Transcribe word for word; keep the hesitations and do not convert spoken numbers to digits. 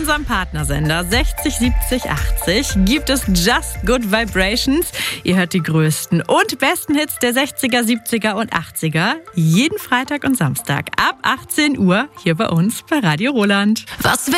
unserem Partnersender sechzig siebzig achtzig gibt es Just Good Vibrations. Ihr hört die größten und besten Hits der sechziger, siebziger und achtziger jeden Freitag und Samstag ab achtzehn Uhr hier bei uns bei Radio Roland. Was